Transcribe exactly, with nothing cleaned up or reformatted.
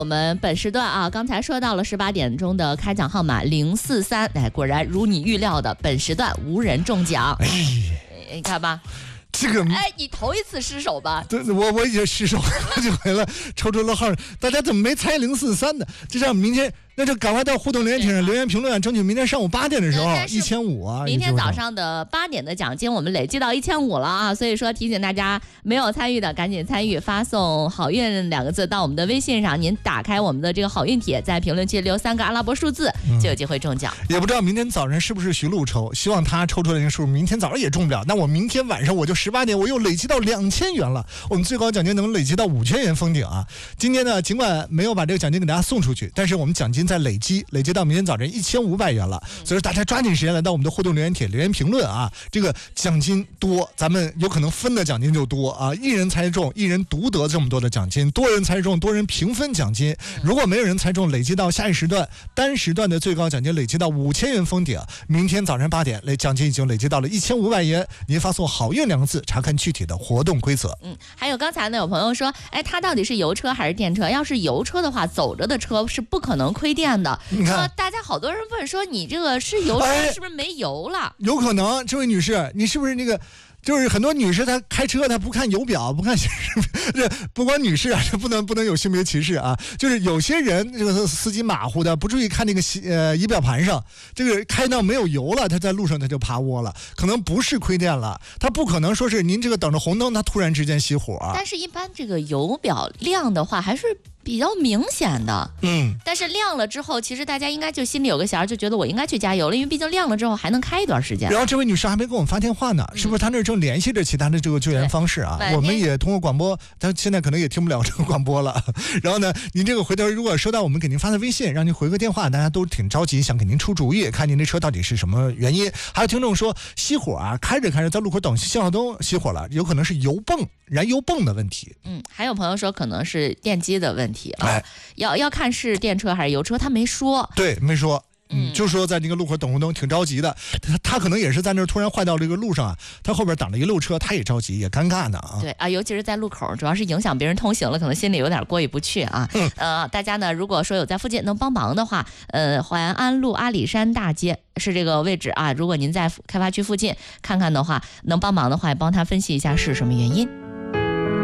我们本时段啊，刚才说到了十八点钟的开奖号码零四三，哎，果然如你预料的，本时段无人中奖。哎，你看吧。 这个哎，你头一次失手吧？ 对，我我已经失手好几回了，抽出了号，大家怎么没猜零四三的？就这样，明天那就赶快到互动留言亭上留言评论，争取明天上午八点的时候一千五啊！ 明天早上的八点的奖金我们累计到一千五了啊！所以说提醒大家没有参与的赶紧参与，发送“好运”两个字到我们的微信上，您打开我们的这个好运帖，在评论区留三个阿拉伯数字，就有机会中奖。 嗯、也不知道明天早上是不是徐璐抽，希望他抽出来那个数，明天早上也中不了。那我明天晚上我就十八点，我又累积到两千元了，我们最高奖金能累积到五千元封顶啊！今天呢，尽管没有把这个奖金给大家送出去，但是我们奖金在累积，累积到明天早晨一千五百元了。所以说大家抓紧时间来到我们的互动留言帖留言评论啊，这个奖金多，咱们有可能分的奖金就多啊，一人猜中，一人独得这么多的奖金，多人猜中，多人平分奖金。如果没有人猜中，累积到下一时段单时段的最高奖金累积到五千元封顶。明天早晨八点，累奖金已经累积到了一千五百元。您发送“好运”两个字，查看具体的活动规则。 嗯，还有刚才呢，有朋友说，哎，他到底是油车还是电车？要是油车的话，走着的车是不可能亏电的。 你看， 呃、大家好多人问说，你这个是油车， 哎、 是不是没油了？ 有可能，这位女士，你是不是那个？就是很多女士她开车她不看油表不看显示，这不光女士啊，这不能不能有性别歧视啊。就是有些人这个司机马虎的不注意看那个呃仪表盘上，这个开到没有油了，他在路上他就趴窝了，可能不是亏电了，他不可能说是您这个等着红灯他突然之间熄火。 但是一般这个油表亮的话还是比较明显的， 嗯， 但是亮了之后，其实大家应该就心里有个弦，就觉得我应该去加油了，因为毕竟亮了之后还能开一段时间。 然后这位女士还没给我们发电话呢，嗯、是不是她那正联系着其他的这个救援方式啊？我们也通过广播，她现在可能也听不了这个广播了。然后呢，您这个回头如果收到我们给您发的微信，让您回个电话，大家都挺着急，想给您出主意，看您这车到底是什么原因。还有听众说熄火啊，开着开着在路口等信号灯熄火了，有可能是油泵。燃油泵的问题。 嗯，还有朋友说可能是电机的问题啊， 哎、 要要看是电车还是油车，他没说。 对，没说。嗯，就说在那个路口等红灯挺着急的，他他可能也是在那儿突然坏到这个路上啊，他后边挡了一路车，他也着急也尴尬呢啊。 对啊，尤其是在路口，主要是影响别人通行了，可能心里有点过意不去啊。嗯，呃，大家呢如果说有在附近能帮忙的话，呃，淮安路阿里山大街是这个位置啊，如果您在开发区附近看看的话，能帮忙的话，也帮他分析一下是什么原因。